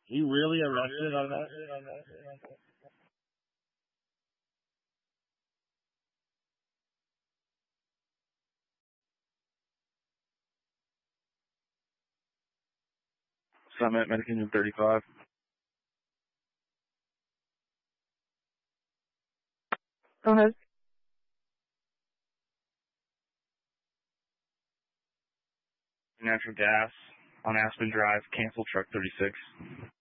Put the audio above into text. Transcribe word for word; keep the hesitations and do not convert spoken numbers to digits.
He really arrested on that? Summit, Medication thirty-five. Go ahead. Natural gas on Aspen Drive, cancel truck thirty-six.